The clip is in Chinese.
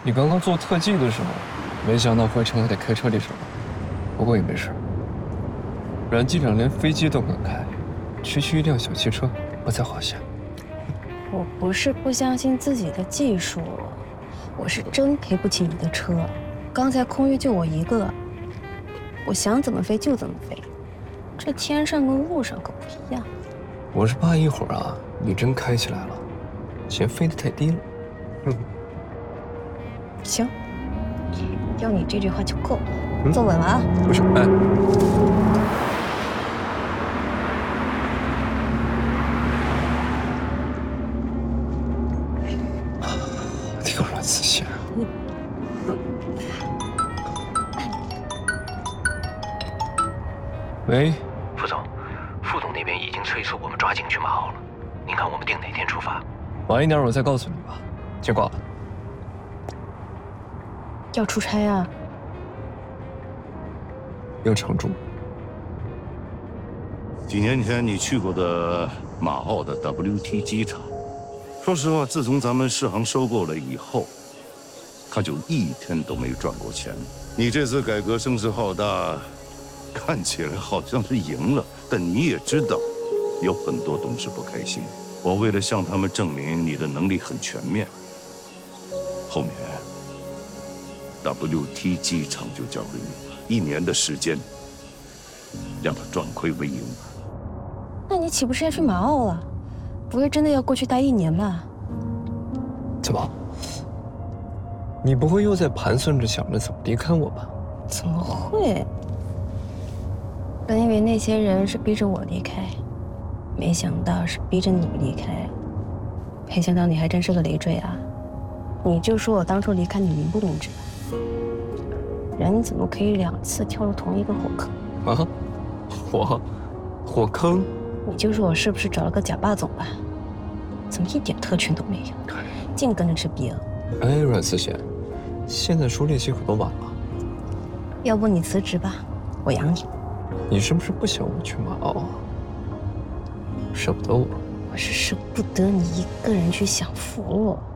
你刚刚做特技的时候，没想到回程还得开车离手，不过也没事。阮机长连飞机都敢开，区一辆小汽车不在话下。 我不是不相信自己的技术，我是真赔不起你的车。刚才空域就我一个，我想怎么飞就怎么飞，这天上跟路上可不一样。 我是怕一会儿啊，你真开起来了，嫌飞得太低了。 行，要你这句话就够了。坐稳了啊！ 不是，哎，你个软死线！喂， 副总，副总那边已经催促我们抓紧去马澳了。您看我们定哪天出发？ 晚一点我再告诉你吧。先挂了。 要出差啊？ 要常驻。 几年前你去过的马澳的 WT 机场，说实话，自从咱们世行收购了以后，他就一天都没赚过钱。你这次改革声势浩大，看起来好像是赢了，但你也知道，有很多董事不开心。我为了向他们证明你的能力很全面，后面WT 机场就交给你了，1年的时间，让他转亏为盈。 那你岂不是要去马澳了？不会真的要过去待1年吧？ 怎么？你不会又在盘算着想着怎么离开我吧？ 怎么会？本以为那些人是逼着我离开，没想到是逼着你离开。没想到你还真是个累赘啊！你就说我当初离开你明不明智？人怎么可以2次跳入同一个火坑？ 啊，火坑？ 你就说我是不是找了个假霸总吧？怎么一点特权都没有，净跟着吃瘪了？ 哎，阮思贤，现在说这些可都晚了。 要不你辞职吧，我养你。 你是不是不想我去马澳啊？舍不得我？ 我是舍不得你一个人去享福。